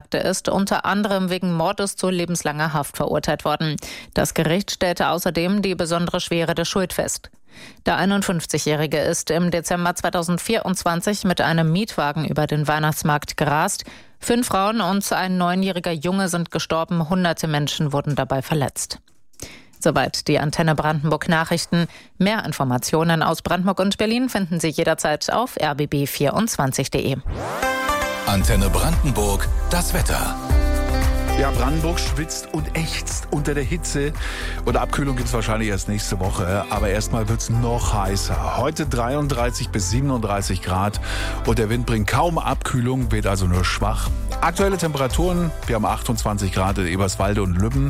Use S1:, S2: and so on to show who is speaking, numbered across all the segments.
S1: Angeklagte ist unter anderem wegen Mordes zu lebenslanger Haft verurteilt worden. Das Gericht stellte außerdem die besondere Schwere der Schuld fest. Der 51-Jährige ist im Dezember 2024 mit einem Mietwagen über den Weihnachtsmarkt gerast. 5 Frauen und ein 9-jähriger Junge sind gestorben, hunderte Menschen wurden dabei verletzt. Soweit die Antenne Brandenburg Nachrichten. Mehr Informationen aus Brandenburg und Berlin finden Sie jederzeit auf rbb24.de.
S2: Antenne Brandenburg, das Wetter.
S3: Ja, Brandenburg schwitzt und ächzt unter der Hitze. Und Abkühlung gibt es wahrscheinlich erst nächste Woche. Aber erstmal wird es noch heißer. Heute 33 bis 37 Grad. Und der Wind bringt kaum Abkühlung, weht also nur schwach. Aktuelle Temperaturen, wir haben 28 Grad in Eberswalde und Lübben.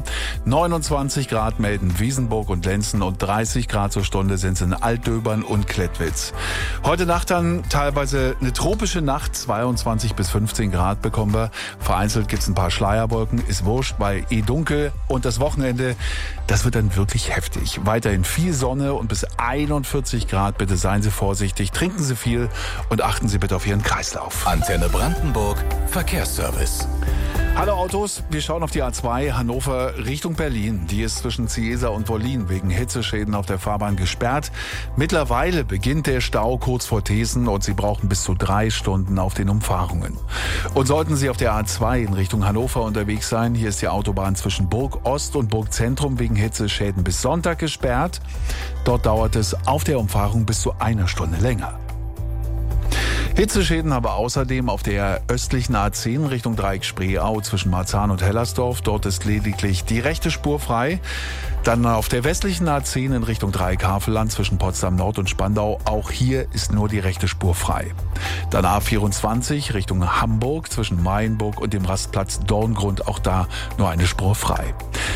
S3: 29 Grad melden Wiesenburg und Lenzen. Und 30 Grad zur Stunde sind es in Altdöbern und Klettwitz. Heute Nacht dann teilweise eine tropische Nacht. 22 bis 15 Grad bekommen wir. Vereinzelt gibt es ein paar Schleierwolken. Ist wurscht, bei dunkel. Und das Wochenende, das wird dann wirklich heftig. Weiterhin viel Sonne und bis 41 Grad. Bitte seien Sie vorsichtig, trinken Sie viel und achten Sie bitte auf Ihren Kreislauf.
S2: Antenne Brandenburg, Verkehrsservice.
S3: Hallo Autos, wir schauen auf die A2 Hannover Richtung Berlin. Die ist zwischen Ciesa und Wollin wegen Hitzeschäden auf der Fahrbahn gesperrt. Mittlerweile beginnt der Stau kurz vor Thesen und Sie brauchen bis zu 3 Stunden auf den Umfahrungen. Und sollten Sie auf der A2 in Richtung Hannover unterwegs sein, hier ist die Autobahn zwischen Burg Ost und Burg Zentrum wegen Hitzeschäden bis Sonntag gesperrt. Dort dauert es auf der Umfahrung bis zu 1 Stunde länger. Hitzeschäden haben wir außerdem auf der östlichen A10 Richtung Dreieck Spreeau zwischen Marzahn und Hellersdorf. Dort ist lediglich die rechte Spur frei. Dann auf der westlichen A10 in Richtung Dreieck Havelland zwischen Potsdam Nord und Spandau. Auch hier ist nur die rechte Spur frei. Dann A24 Richtung Hamburg zwischen Mayenburg und dem Rastplatz Dorngrund. Auch da nur eine Spur frei.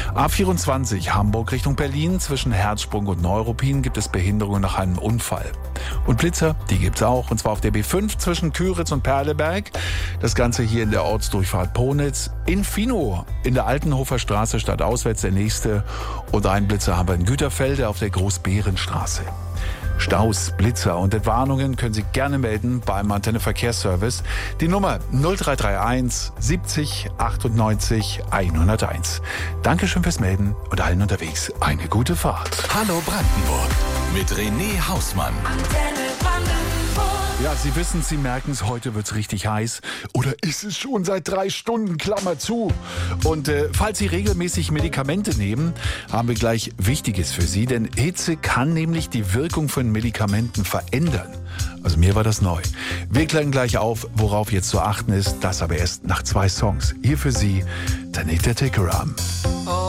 S3: A24 Hamburg Richtung Berlin zwischen Herzsprung und Neuruppin gibt es Behinderungen nach einem Unfall. Und Blitzer, die gibt's auch, und zwar auf der B5 zwischen Küritz und Perleberg. Das Ganze hier in der Ortsdurchfahrt Ponitz. In Finow in der Altenhofer Straße stadtauswärts der nächste. Und einen Blitzer haben wir in Güterfelde auf der Großbärenstraße. Staus, Blitzer und Entwarnungen können Sie gerne melden beim Antenne Verkehrsservice. Die Nummer 0331 70 98 101. Dankeschön fürs Melden und allen unterwegs eine gute Fahrt.
S2: Hallo Brandenburg mit René Hausmann.
S4: Antenne Brandenburg.
S3: Ja, Sie wissen, Sie merken es, heute wird's richtig heiß. Oder ist es schon seit 3 Stunden, Klammer zu. Und falls Sie regelmäßig Medikamente nehmen, haben wir gleich Wichtiges für Sie. Denn Hitze kann nämlich die Wirkung von Medikamenten verändern. Also mir war das neu. Wir klären gleich auf, worauf jetzt zu achten ist. Das aber erst nach 2 Songs. Hier für Sie, Tanita Tikaram.